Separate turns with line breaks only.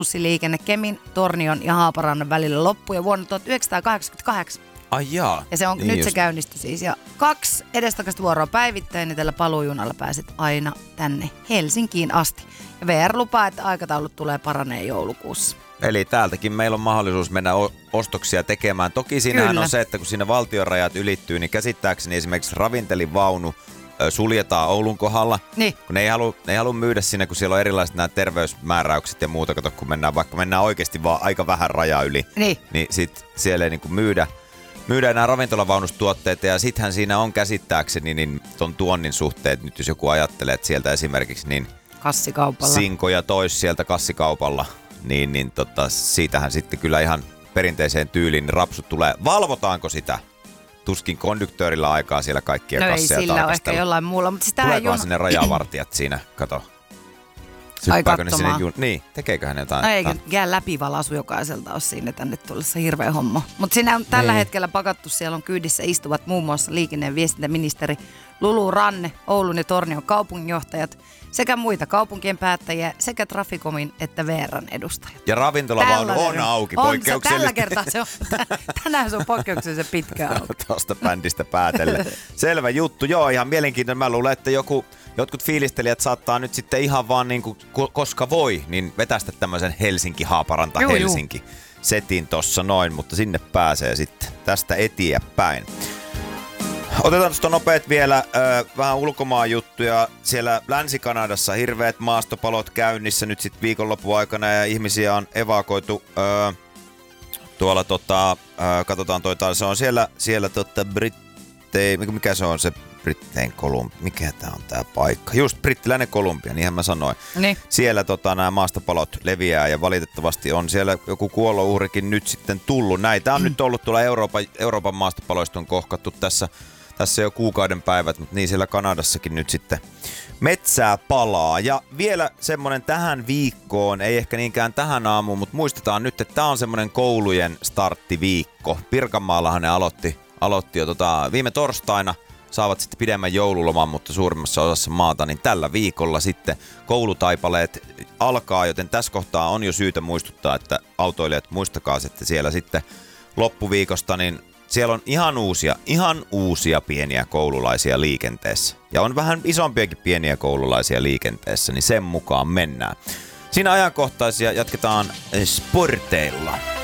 bussiliikenne Kemin, Tornion ja Haaparannan välillä loppui jo vuonna 1988.
Ai jaa.
Ja se on, niin nyt just. Se käynnistyi siis. Ja 2 edestakaista vuoroa päivittäin, niin tällä paluujunalla pääset aina tänne Helsinkiin asti. Ja VR lupaa, että aikataulut tulee paranee joulukuussa.
Eli täältäkin meillä on mahdollisuus mennä ostoksia tekemään. Toki siinähän on se, että kun siinä valtionrajat ylittyy, niin käsittääkseni esimerkiksi ravintelivaunu suljetaan Oulun kohdalla.
Niin.
Kun ne ei halua myydä sinne, kun siellä on erilaiset nämä terveysmääräykset ja muuta. Kato, kun mennään oikeasti vaan aika vähän raja yli, niin sit siellä ei niinku myydään nämä ravintolavaunustuotteet, ja sittenhän siinä on käsittääkseni niin ton tuonnin suhteet. Nyt jos joku ajattelee, että sieltä esimerkiksi niin
kassikaupalla
sinkoja tois sieltä kassikaupalla, niin siitähän sitten kyllä ihan perinteiseen tyyliin rapsut tulee. Valvotaanko sitä? Tuskin konduktöörillä aikaa siellä kaikkia kasseja tarkastella.
No ei, sillä on ehkä jollain muulla. Mutta siis
tuleekohan sinne rajavartijat siinä, kato.
Ai katsomaan.
Niin, tekeeköhän ne jotain?
No eikä jää läpivalasu jokaiselta ole sinne tänne tullessa hirveä homma. Mutta siinä on tällä hetkellä pakattu, siellä on kyydissä istuvat muun muassa liikenne- ja viestintäministeri Lulu Ranne, Oulun ja Tornion kaupunginjohtajat sekä muita kaupunkien päättäjiä sekä Traficomin että VR:n edustajat.
Ja ravintolavaunu on auki poikkeuksellisesti.
Tällä kertaa se on, tänään se on poikkeuksellisen pitkä auki.
Tuosta bändistä päätellen. Selvä juttu, joo, ihan mielenkiintoinen. Mä luulen, että jotkut fiilistelijät saattaa nyt sitten ihan vaan niin kuin, koska voi, niin vetästä tämmöisen Helsinki-Haaparanta-Helsinki setin tossa noin, mutta sinne pääsee sitten tästä eteenpäin. Otetaan tuosta nopeet vielä vähän ulkomaan juttuja. Siellä Länsi-Kanadassa hirveät maastopalot käynnissä nyt sitten viikonlopun aikana ja ihmisiä on evakoitu tuolla katsotaan se on siellä mikä se on se Brittein Kolumbia, mikä tää on tää paikka? Just brittiläinen Kolumbia, niinhän mä sanoin.
Niin.
Siellä nämä maastopalot leviää ja valitettavasti on siellä joku kuolouhrikin nyt sitten tullut. Näitä on nyt ollut tuolla Euroopan maastopaloista on kohkattu tässä jo kuukauden päivät, mutta niin siellä Kanadassakin nyt sitten metsää palaa. Ja vielä semmonen tähän viikkoon, ei ehkä niinkään tähän aamuun, mutta muistetaan nyt, että tää on semmonen koulujen starttiviikko. Pirkanmaallahan ne aloitti jo viime torstaina. Saavat sitten pidemmän joululoman, mutta suurimmassa osassa maata, niin tällä viikolla sitten koulutaipaleet alkaa, joten tässä kohtaa on jo syytä muistuttaa, että autoilijat muistakaa, että siellä sitten loppuviikosta, niin siellä on ihan uusia pieniä koululaisia liikenteessä. Ja on vähän isompiakin pieniä koululaisia liikenteessä, niin sen mukaan mennään. Siinä ajankohtaisia jatketaan sporteilla.